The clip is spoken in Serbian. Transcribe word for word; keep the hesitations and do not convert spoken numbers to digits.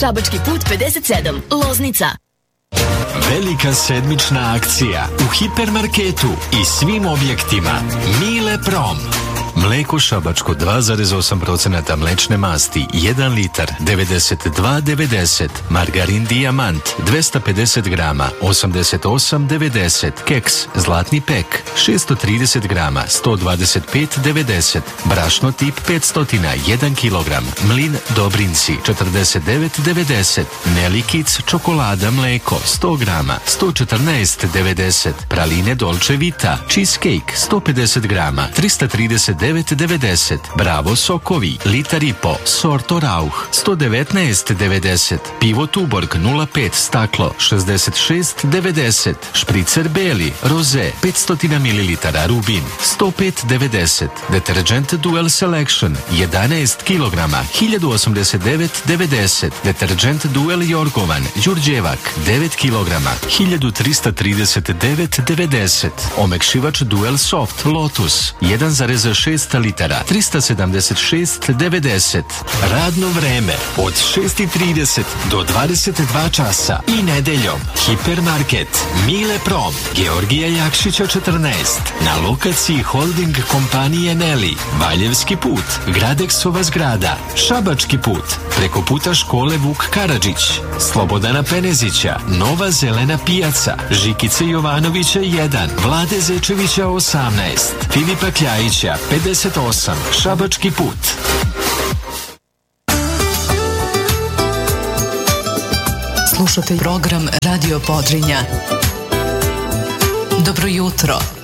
Šabački put pedeset sedam, Loznica. Velika sedmična akcija u hipermarketu i svim objektima. Mile Prom. Mleko šabačko dva zarez osam posto mlečne masti, jedan litar, devedeset dva devedeset. Margarin Dijamant, dvesta pedeset grama, osamdeset osam devedeset. Keks, zlatni pek, šesto trideset grama, sto dvadeset pet devedeset. Brašno tip petsto, jedan kilogram. Mlin Dobrinci, četrdeset devet devedeset. Nelikic, čokolada, mleko, sto grama, sto četrnaest devedeset. Praline Dolce Vita, cheesecake, sto pedeset grama, trista trideset devet devedeset. Bravo sokovi, litar i po, Sorto Rauch, sto devetnaest devedeset. Pivo Tuborg nula pet staklo, šezdeset šest devedeset. Špricer beli, roze, petsto mililitara Rubin, sto pet devedeset. Deterđent Dual Selection, jedanaest kilograma, hiljadu osamdeset devet devedeset. Deterđent Dual Jorgovan, Đurđevak, devet kilograma, hiljadu trista trideset devet devedeset. Omekšivač Dual Soft Lotus, jedan zarez šest litara, trista sedamdeset šest devedeset. Radno vreme od šest i trideset do dvadeset dva časa i nedeljom. Hipermarket Mile Prom, Georgija Jakšića četrnaest, na lokaciji holding kompanije Neli, Valjevski put, Gradeksova zgrada, Šabački put, preko puta škole Vuk Karadžić, Slobodana Penezića, Nova zelena pijaca, Žikice Jovanovića jedan, Vlade Zečevića osamnaest, Filipa Kljajića pedeset osam, Šabački put. Slušate program Radio Podrinja. Dobro jutro.